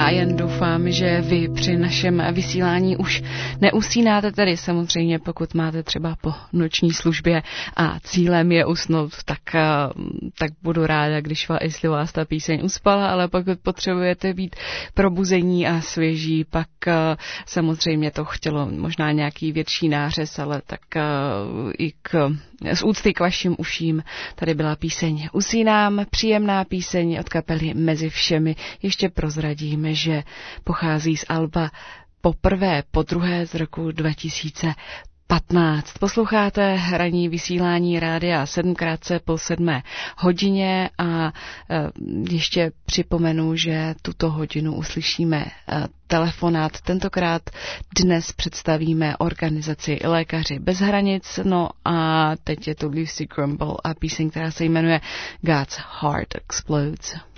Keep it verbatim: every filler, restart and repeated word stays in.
Já jen doufám, že vy při našem vysílání už neusínáte, tedy samozřejmě, pokud máte třeba po noční službě a cílem je usnout, tak, tak budu ráda, když vás, jestli vás ta píseň uspala, ale pokud potřebujete být probuzení a svěží, pak samozřejmě to chtělo možná nějaký větší nářez, ale tak i k, z úcty k vašim uším tady byla píseň Usínám, příjemná píseň od kapely Mezi všemi. Ještě prozradíme, že pochází z alba Poprvé, podruhé z roku dva tisíce patnáct. Posloucháte ranní vysílání rádia sedmkrát po sedmé hodině a ještě připomenu, že tuto hodinu uslyšíme telefonát. Tentokrát dnes představíme organizaci Lékaři bez hranic, no a teď je tu Lucy Crumble a píseň, která se jmenuje God's Heart Explodes.